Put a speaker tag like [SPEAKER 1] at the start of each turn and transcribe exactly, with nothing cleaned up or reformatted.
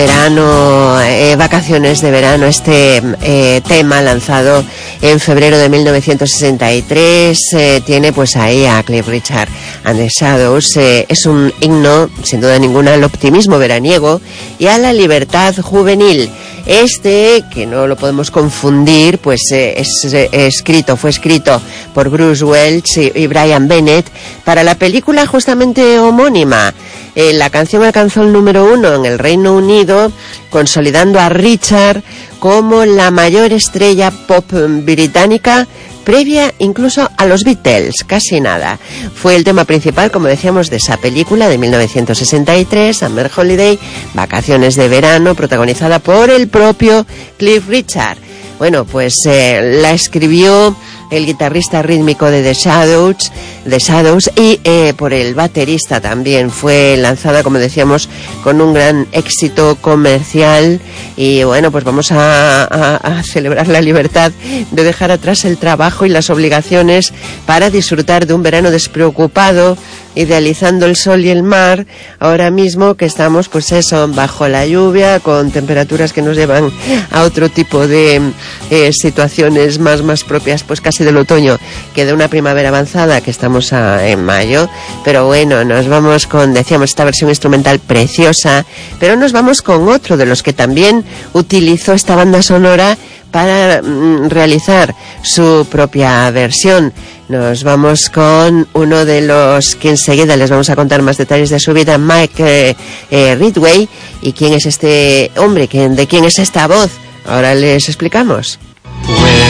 [SPEAKER 1] Verano, eh, vacaciones de verano, este eh, tema lanzado en febrero de mil novecientos sesenta y tres, eh, tiene pues ahí a Cliff Richard and the Shadows. Eh, es un himno, sin duda ninguna, al optimismo veraniego y a la libertad juvenil. Este, que no lo podemos confundir, pues eh, es eh, escrito, fue escrito por Bruce Welch y, y Brian Bennett para la película justamente homónima. Eh, la canción alcanzó el número uno en el Reino Unido, consolidando a Richard como la mayor estrella pop británica, previa incluso a los Beatles, casi nada. Fue el tema principal, como decíamos, de esa película de mil novecientos sesenta y tres, Summer Holiday, Vacaciones de Verano, protagonizada por el propio Cliff Richard. Bueno, pues eh, la escribió el guitarrista rítmico de The Shadows, The Shadows y eh, por el baterista también. Fue lanzada, como decíamos, con un gran éxito comercial y bueno, pues vamos a, a, a celebrar la libertad de dejar atrás el trabajo y las obligaciones para disfrutar de un verano despreocupado, idealizando el sol y el mar, ahora mismo que estamos, pues eso, bajo la lluvia, con temperaturas que nos llevan a otro tipo de eh, situaciones más, más propias, pues casi del otoño, que de una primavera avanzada, que estamos a, en mayo. Pero bueno, nos vamos con, decíamos, esta versión instrumental preciosa, pero nos vamos con otro de los que también utilizó esta banda sonora para mm, realizar su propia versión. Nos vamos con uno de los que enseguida les vamos a contar más detalles de su vida, Mike eh, eh, Ridgway. ¿Y quién es este hombre? ¿De quién es esta voz? Ahora les explicamos. Well.